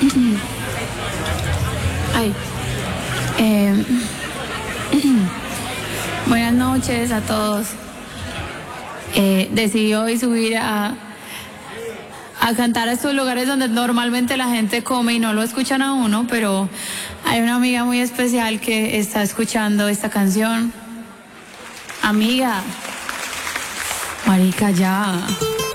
Ay. Buenas noches a todos. Decidí hoy subir a cantar a estos lugares donde normalmente la gente come y no lo escuchan a uno, pero hay una amiga muy especial que está escuchando esta canción. Amiga, marica, ya.